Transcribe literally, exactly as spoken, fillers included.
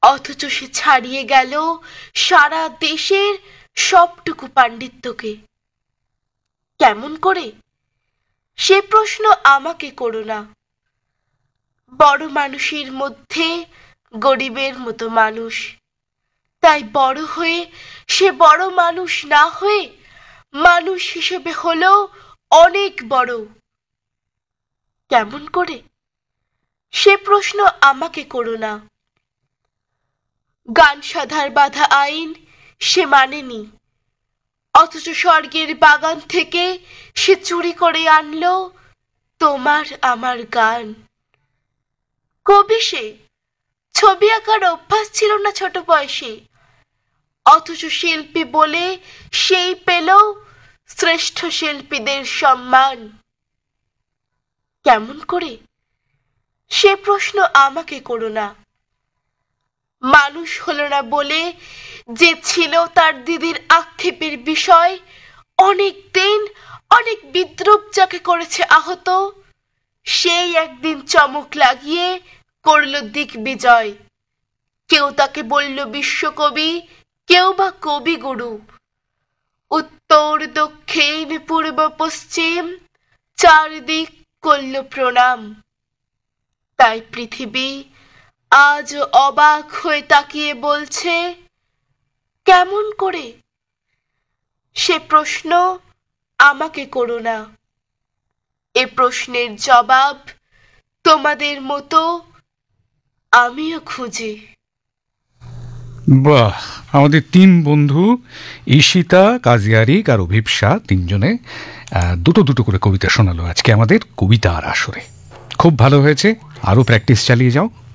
অথচ সে ছাড়িয়ে গেল সারা দেশের সবটুকু পাণ্ডিত্যকে। কেমন করে? সে প্রশ্ন আমাকে করো না। বড় মানুষের মধ্যে গরিবের মতো মানুষ, তাই বড় হয়ে সে বড় মানুষ না হয়ে মানুষ হিসেবে হলো অনেক বড়। কেমন করে? সে প্রশ্ন আমাকে করো না। গান সাধার বাধা আইন সে মানেনি, অথচ স্বর্গের বাগান থেকে সে চুরি করে আনলো তোমার আমার গান। কবি সে, ছবি আঁকার অভ্যাস ছিল না ছোট বয়সে, অথচ শিল্পী বলে সেই পেল শ্রেষ্ঠ শিল্পীদের সম্মান। কেমন করে? সে প্রশ্ন আমাকে করো না। মানুষ হলো না বলে যে ছিল তার দিদির আক্ষেপের বিষয়, অনেক দিন অনেক বিদ্রুপ যাকে করেছে আহত, সেই একদিন চমক লাগিয়ে করল দিগ্বিজয়। কেউ তাকে বলল বিশ্বকবি, কেউ বা কবিগুরু। উত্তর দক্ষিণ পূর্ব পশ্চিম চারদিক করল প্রণাম। তাই পৃথিবী আজ অবাক হয়ে তাকিয়ে বলছে, কেমন করে? সে প্রশ্ন আমাকে করো না। এ প্রশ্নের জবাব তোমাদের মতো আমিও খুঁজি। বাহ, আমাদের তিন বন্ধু ঈশিতা, কাজিয়ারিক আর অভিপ্সা তিনজনে দুটো দুটো করে কবিতা শোনালো আজকে আমাদের কবিতার আসরে। খুব ভালো হয়েছে, আরও প্র্যাকটিস চালিয়ে যাও।